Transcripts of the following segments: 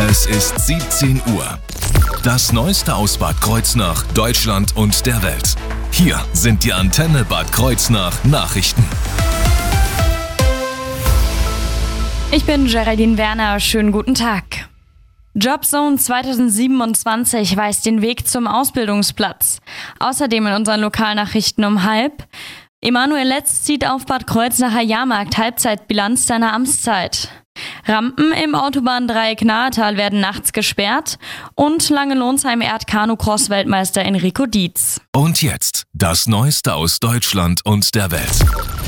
Es ist 17 Uhr. Das Neueste aus Bad Kreuznach, Deutschland und der Welt. Hier sind die Antenne Bad Kreuznach Nachrichten. Ich bin Geraldine Werner, schönen guten Tag. Jobzone 2027 weist den Weg zum Ausbildungsplatz. Außerdem in unseren Lokalnachrichten um 12:30. Emanuel Letz zieht auf Bad Kreuznacher Jahrmarkt Halbzeitbilanz seiner Amtszeit. Rampen im Autobahndreieck Nahetal werden nachts gesperrt und Langenlonsheim ehrt Kanu-Cross-Weltmeister Enrico Dietz. Und jetzt das Neueste aus Deutschland und der Welt.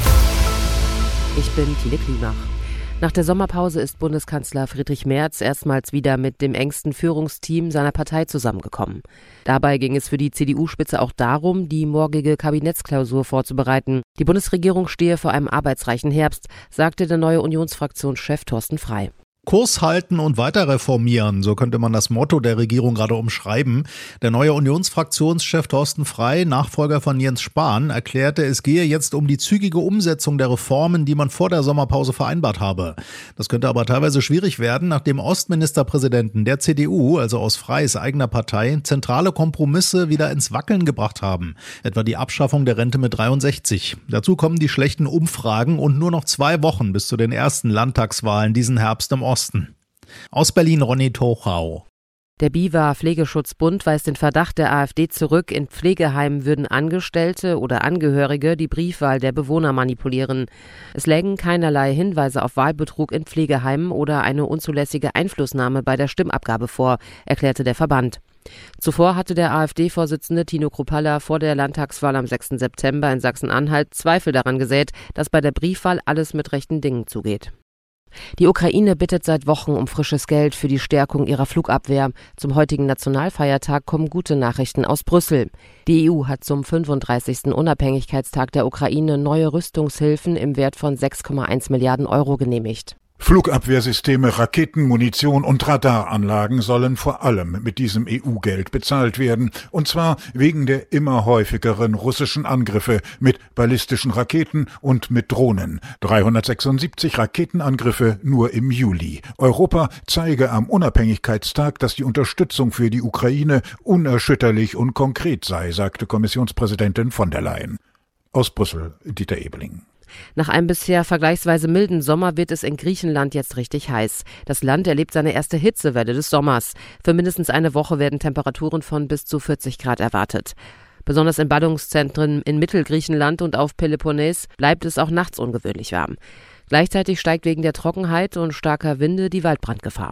Ich bin Tine Klimach. Nach der Sommerpause ist Bundeskanzler Friedrich Merz erstmals wieder mit dem engsten Führungsteam seiner Partei zusammengekommen. Dabei ging es für die CDU-Spitze auch darum, die morgige Kabinettsklausur vorzubereiten. Die Bundesregierung stehe vor einem arbeitsreichen Herbst, sagte der neue Unionsfraktionschef Thorsten Frey. Kurs halten und weiter reformieren, so könnte man das Motto der Regierung gerade umschreiben. Der neue Unionsfraktionschef Thorsten Frey, Nachfolger von Jens Spahn, erklärte, es gehe jetzt um die zügige Umsetzung der Reformen, die man vor der Sommerpause vereinbart habe. Das könnte aber teilweise schwierig werden, nachdem Ostministerpräsidenten der CDU, also aus Freys eigener Partei, zentrale Kompromisse wieder ins Wackeln gebracht haben. Etwa die Abschaffung der Rente mit 63. Dazu kommen die schlechten Umfragen und nur noch 2 Wochen bis zu den ersten Landtagswahlen diesen Herbst im Osten. Aus Berlin Ronny Tochau. Der BIWA Pflegeschutzbund weist den Verdacht der AfD zurück, in Pflegeheimen würden Angestellte oder Angehörige die Briefwahl der Bewohner manipulieren. Es lägen keinerlei Hinweise auf Wahlbetrug in Pflegeheimen oder eine unzulässige Einflussnahme bei der Stimmabgabe vor, erklärte der Verband. Zuvor hatte der AfD-Vorsitzende Tino Kruppalla vor der Landtagswahl am 6. September in Sachsen-Anhalt Zweifel daran gesät, dass bei der Briefwahl alles mit rechten Dingen zugeht. Die Ukraine bittet seit Wochen um frisches Geld für die Stärkung ihrer Flugabwehr. Zum heutigen Nationalfeiertag kommen gute Nachrichten aus Brüssel. Die EU hat zum 35. Unabhängigkeitstag der Ukraine neue Rüstungshilfen im Wert von 6,1 Milliarden Euro genehmigt. Flugabwehrsysteme, Raketen, Munition und Radaranlagen sollen vor allem mit diesem EU-Geld bezahlt werden. Und zwar wegen der immer häufigeren russischen Angriffe mit ballistischen Raketen und mit Drohnen. 376 Raketenangriffe nur im Juli. Europa zeige am Unabhängigkeitstag, dass die Unterstützung für die Ukraine unerschütterlich und konkret sei, sagte Kommissionspräsidentin von der Leyen. Aus Brüssel, Dieter Ebeling. Nach einem bisher vergleichsweise milden Sommer wird es in Griechenland jetzt richtig heiß. Das Land erlebt seine erste Hitzewelle des Sommers. Für mindestens eine Woche werden Temperaturen von bis zu 40 Grad erwartet. Besonders in Ballungszentren in Mittelgriechenland und auf Peloponnes bleibt es auch nachts ungewöhnlich warm. Gleichzeitig steigt wegen der Trockenheit und starker Winde die Waldbrandgefahr.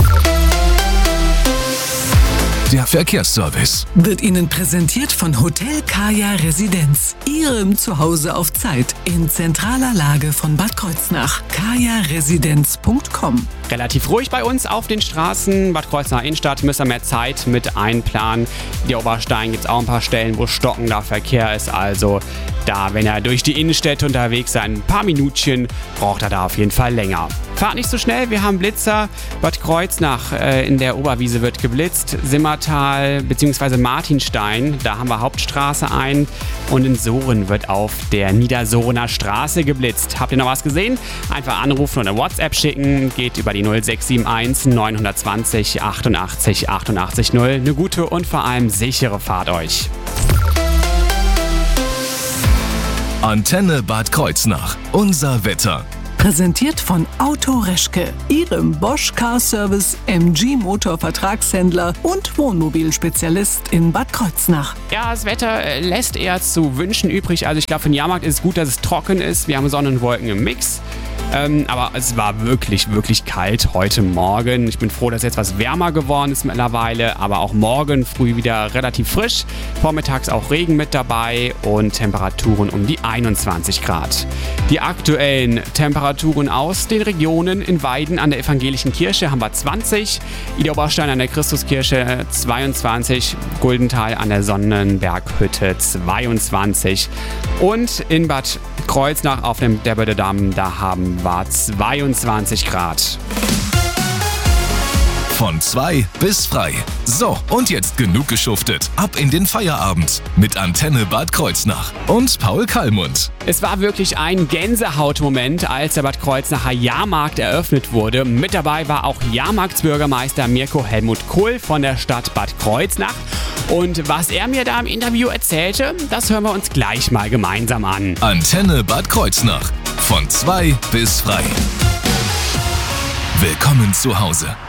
Der Verkehrsservice wird Ihnen präsentiert von Hotel Kaya Residenz. Ihrem Zuhause auf Zeit in zentraler Lage von Bad Kreuznach. kajaresidenz.com. Relativ ruhig bei uns auf den Straßen. Bad Kreuznach Innenstadt müssen wir mehr Zeit mit einplanen. In der Oberstein gibt es auch ein paar Stellen, wo stockender Verkehr ist. Also da, wenn er durch die Innenstädte unterwegs ist, ein paar Minütchen, braucht er da auf jeden Fall länger. Fahrt nicht so schnell, wir haben Blitzer. Bad Kreuznach in der Oberwiese wird geblitzt. Simmertal bzw. Martinstein, da haben wir Hauptstraße ein. Und in Sohren wird auf der Niedersorener Straße geblitzt. Habt ihr noch was gesehen? Einfach anrufen oder eine WhatsApp schicken. Geht über die 0671 920 88 88 0. Eine gute und vor allem sichere Fahrt euch. Antenne Bad Kreuznach. Unser Wetter. Präsentiert von Auto Reschke, Ihrem Bosch Car Service, MG Motor Vertragshändler und Wohnmobilspezialist in Bad Kreuznach. Ja, das Wetter lässt eher zu wünschen übrig. Also ich glaube, für den Jahrmarkt ist es gut, dass es trocken ist. Wir haben Sonne und Wolken im Mix. Aber es war wirklich, wirklich kalt heute Morgen. Ich bin froh, dass es etwas wärmer geworden ist mittlerweile. Aber auch morgen früh wieder relativ frisch. Vormittags auch Regen mit dabei und Temperaturen um die 21 Grad. Die aktuellen Temperaturen aus den Regionen: in Weiden an der Evangelischen Kirche haben wir 20, Ida Oberstein an der Christuskirche 22, Guldental an der Sonnenberghütte 22 und in Bad Kreuznach auf dem Derbederdamm, da haben wir 22 Grad. Von 2 bis frei. So, und jetzt genug geschuftet. Ab in den Feierabend mit Antenne Bad Kreuznach und Paul Kallmund. Es war wirklich ein Gänsehautmoment, als der Bad Kreuznacher Jahrmarkt eröffnet wurde. Mit dabei war auch Jahrmarktsbürgermeister Mirko Helmut Kohl von der Stadt Bad Kreuznach. Und was er mir da im Interview erzählte, das hören wir uns gleich mal gemeinsam an. Antenne Bad Kreuznach. Von 2 bis frei. Willkommen zu Hause.